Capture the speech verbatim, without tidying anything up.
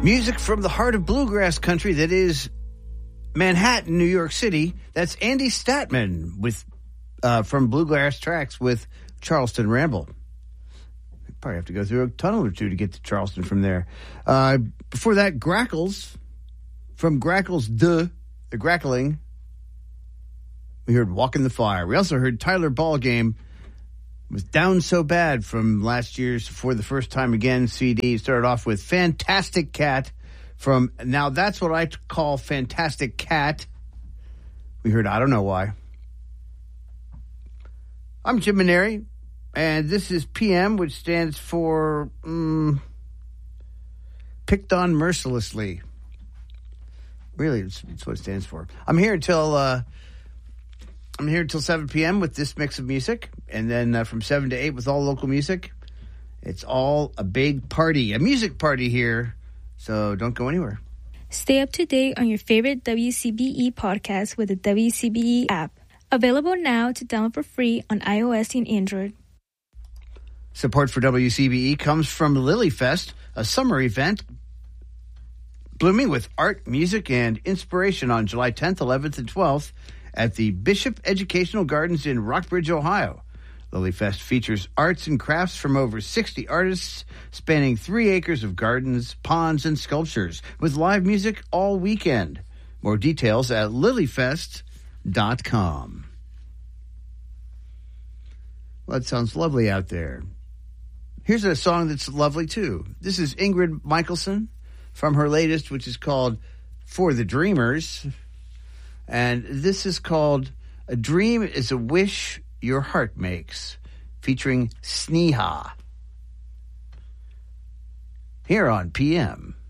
Music from the heart of bluegrass country that is Manhattan, New York City. That's Andy Statman with uh, from Bluegrass Tracks with Charleston Ramble. Probably have to go through a tunnel or two to get to Charleston from there. Uh, before that, Grackles from Grackles Duh, the Grackling. We heard Walk in the Fire. We also heard Tyler Ballgame was Down So Bad from last year's For the First Time Again C D. Started off with Fantastic Cat from, now that's what I call Fantastic Cat. We heard I Don't Know Why. I'm Jim Maneri, and this is P M, which stands for um, Picked On Mercilessly. Really, it's, it's what it stands for. I'm here until... Uh, I'm here until seven p.m. with this mix of music, and then uh, from seven to eight with all local music. It's all a big party, a music party here, so don't go anywhere. Stay up to date on your favorite W C B E podcast with the W C B E app. Available now to download for free on iOS and Android. Support for W C B E comes from Lilyfest, a summer event blooming with art, music, and inspiration on July tenth, eleventh, and twelfth. At the Bishop Educational Gardens in Rockbridge, Ohio. Lilyfest features arts and crafts from over sixty artists spanning three acres of gardens, ponds, and sculptures with live music all weekend. More details at lilyfest dot com. Well, that sounds lovely out there. Here's a song that's lovely, too. This is Ingrid Michaelson from her latest, which is called For the Dreamers. And this is called A Dream is a Wish Your Heart Makes, featuring Sneha. Here on P M.